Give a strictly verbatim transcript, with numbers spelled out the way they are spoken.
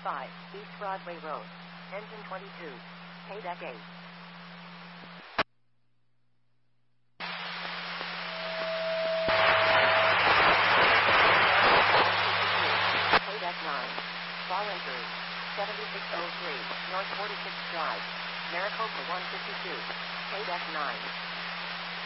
five, East Broadway Road. Engine twenty-two. Pay deck eight. Pay deck nine. Fall entry. seventy-six oh three, North forty-sixth Drive. Maricopa one fifty-two. Pay deck nine.